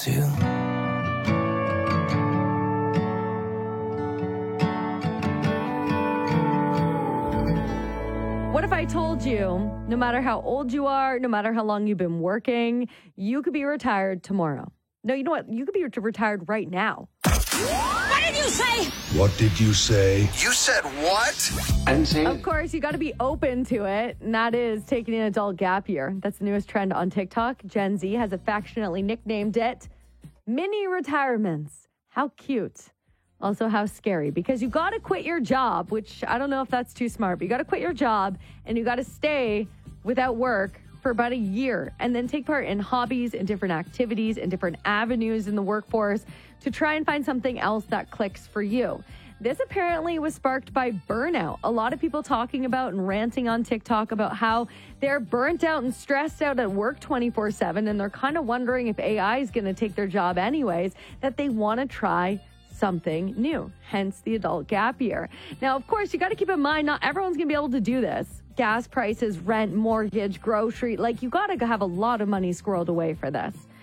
to. What if I told you, no matter how old you are, no matter how long you've been working, you could be retired tomorrow? No, you know what? You could be retired right now. What did you say? What did you say? You said what? I didn't say Of course, you got to be open to it, and that is taking an adult gap year. That's the newest trend on TikTok. Gen Z has affectionately nicknamed it mini retirements. How cute. Also, how scary, because you got to quit your job, which I don't know if that's too smart, but you got to quit your job and you got to stay without work for about a year and then take part in hobbies and different activities and different avenues in the workforce to try and find something else that clicks for you. This apparently was sparked by burnout. A lot of people talking about and ranting on TikTok about how they're burnt out and stressed out at work 24/7, and they're kind of wondering if AI is going to take their job anyways, that they want to try something new, hence the adult gap year. Now, of course, you got to keep in mind, not everyone's going to be able to do this. Gas prices, rent, mortgage, grocery, like you got to have a lot of money squirreled away for this.